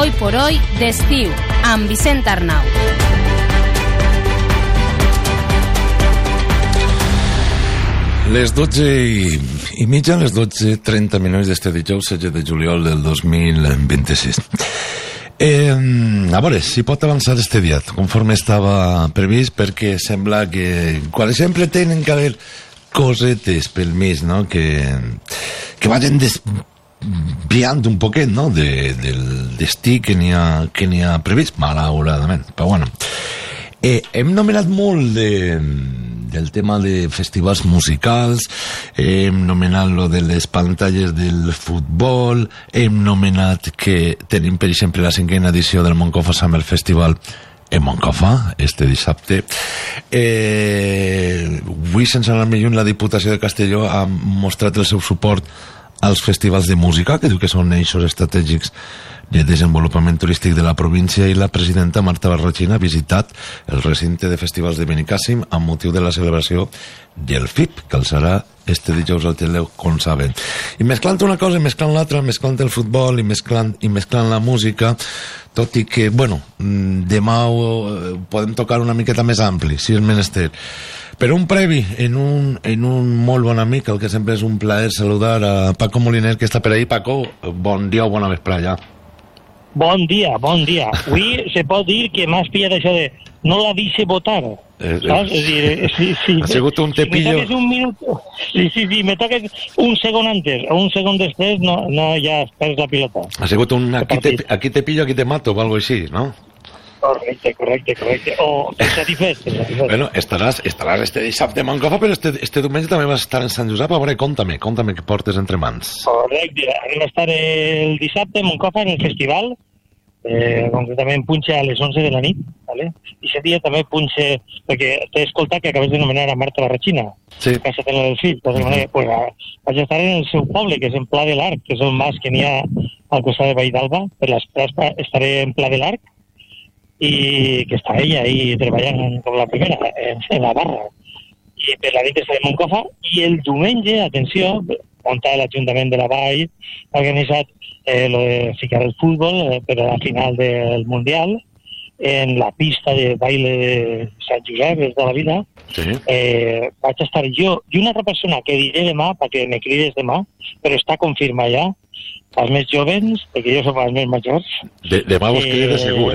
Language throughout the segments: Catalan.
Hoy por hoy d'estiu, amb Vicent Arnau. Les 12:30, les 12:30 d'este dijous 16 de juliol del 2026. A veure, si pot avançar este dia conforme estava previst, perquè sembla que, quasi sempre, tenen que haver cosetes pel mig, no?, que vagin desviant un poquet, no?, del destí que n'hi ha previst, malauradament. Però bueno, hem nomenat molt del tema de festivals musicals, hem nomenat lo de les pantalles del futbol, hem nomenat que tenim, per exemple, la 5a edició del Moncofa Summer Festival en Moncofa, este dissabte. Avui, sense anar més lluny, la Diputació de Castelló ha mostrat el seu suport als festivals de música, que diu que són eixos estratègics de desenvolupament turístic de la província, i la presidenta Marta Barrachina ha visitat el recinte de festivals de Benicàssim amb motiu de la celebració del FIP, que el serà este dijous al Teleu, com saben. I mesclant una cosa i mesclant l'altra, mesclant el futbol i mesclant la música, tot i que, bueno, demà ho podem tocar una miqueta més ampli, si és menester. Però un previ, en un molt bon amic, el que sempre és un plaer saludar a Paco Moliner, que està per ahí. Paco, bon dia o bona vesprada. Bon dia. Avui se pot dir que m'has pillat això de no la deixe votar. Saps? És dir, sí. Ha sigut un tepillo. Si me toques un minut, sí, me toques un segon antes o un segon després, no ja perds la pilota. Ha sigut un aquí te pillo, aquí te mato, o algo així, no? Correcte. O satisfet. Bueno, estaràs este dissabte a Moncofa, però este diumenge també vas estar en Sant Josep. A veure, conta'm què portes entre mans. Correcte, anem a estar el dissabte a Moncofa en el festival, concretament punxa a les 11 de la nit, ¿vale? I aquest dia també punxa, perquè t'he escoltat que acabes de nomenar a Marta Barrachina, sí, Casa Tela del Fill, pues vaig estar en el seu poble, que és en Pla de l'Arc, que és el mas que n'hi ha al costat de Vall d'Alba. Per l'esprà estaré en Pla de l'Arc, i que està ella ahí treballant com la primera en la barra, i per la nit estaré a Moncofa. I el diumenge, atenció, muntat l'Ajuntament de la Vall ha organitzat lo de ficar el futbol per a la final del Mundial en la pista de baile de Sant Josep, des de la vida. Sí. Vaig estar jo i una altra persona que diré demà, perquè me crides demà, però està confirmat ja, els més jovens, perquè jo som els més majors. Demà vos quedaré segur,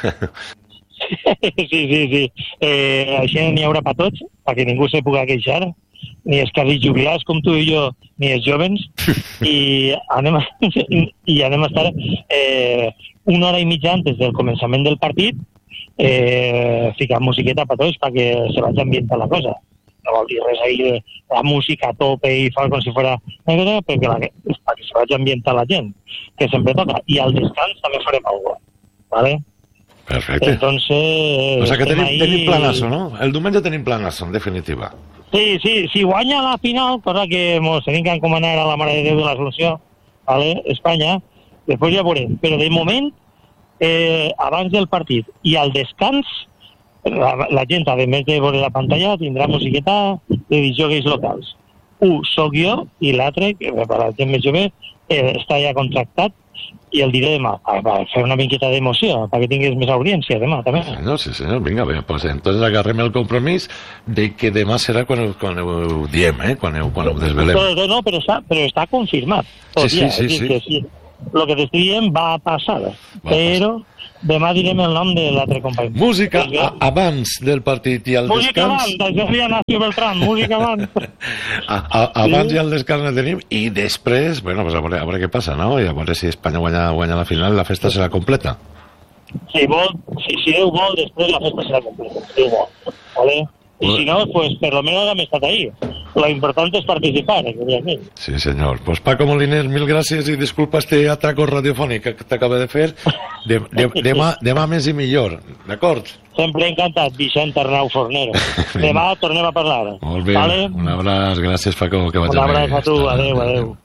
Sí. Així n'hi haurà per tots, perquè ningú se pugui queixar, ni els quasi jubilats com tu i jo, ni els jovens, i anem a estar una hora i mitja antes del començament del partit, ficant musiqueta per tots perquè se vagi ambientar la cosa. No vol dir res ahí, la música a tope i fa com si fuera negra, perquè se vagi ambientar la gent, que sempre toca. I al descans també farem alguna cosa, ¿vale? Perfecte. Entonces, o sea que tenim planazo, ¿no? El diumenge tenim planazo, en definitiva. Sí, si guanya la final, cosa que ens tenim que encomanar a la Mare de Déu de l'Assumpció, ¿vale? Espanya, després ja veurem. Però de moment, abans del partit i al descans, la gent, a més de veure la pantalla, tindrà musiqueta de disjòqueis locals. Soc jo, i l'altre, que per la gent més jove, està ja contractat, i el diré demà, per fer una miqueta d'emoció, perquè tinguis més audiència demà, també. Sí, senyor, vinga, bé, pues entonces agarrem el compromís de que demà serà quan ho diem, quan ho desvelem. No, però està confirmat. Sí. Lo que t'estic dient va passar, però demà direm el nom de l'altre company. Música abans del partit i al descans. Música abans, això seria Nacio Beltrán, música abans. Abans i al descans la tenim, i després, bueno, pues a veure què passa, no? I a veure si Espanya guanya la final, la festa serà completa. Si Déu vol, després la festa serà completa. Si Déu vol, ¿vale? Y si no, pues por lo menos hem estat ahí. Lo importante es participar, evidentment. Sí, senyor. Pues Paco Moliner, mil gràcies i disculpa este atraco radiofònic que t'acaba de fer. Demà més i millor, d'acord? Sempre encantat, Vicent Arnau Fornero. Demà tornem a parlar. Molt bé, vale? Un abraç, gràcies Paco, que vaig bé. Un abraç a tu, adeu.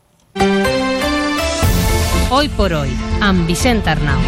Hoy por hoy, amb Vicent Arnau.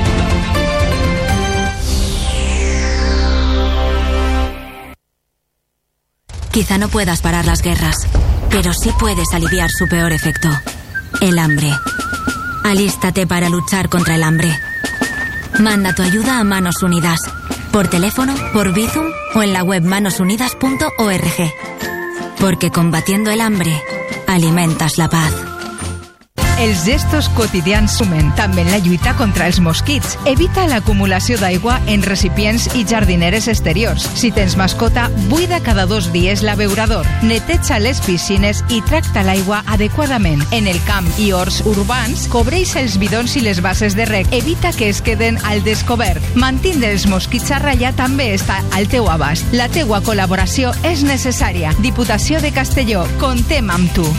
Quizá no puedas parar las guerras, pero sí puedes aliviar su peor efecto, el hambre. Alístate para luchar contra el hambre. Manda tu ayuda a Manos Unidas. Por teléfono, por Bizum o en la web manosunidas.org. Porque combatiendo el hambre, alimentas la paz. Els gestos quotidians sumen també en la lluita contra els mosquits. Evita l'acumulació d'aigua en recipients i jardineres exteriors. Si tens mascota, buida cada 2 dies l'abeurador. Neteja les piscines i tracta l'aigua adequadament. En el camp i horts urbans, cobreix els bidons i les bases de reg. Evita que es queden al descobert. Mantindre els mosquits a ratlla també està al teu abast. La teua col·laboració és necessària. Diputació de Castelló, contem amb tu.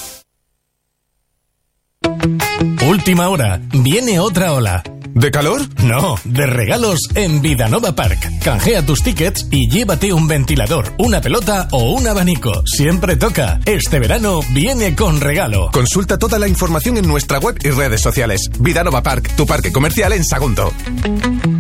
Última hora, viene otra ola. ¿De calor? No, de regalos en Vidanova Park. Canjea tus tickets y llévate un ventilador, una pelota o un abanico. Siempre toca. Este verano viene con regalo. Consulta toda la información en nuestra web y redes sociales. Vidanova Park, tu parque comercial en Sagunto.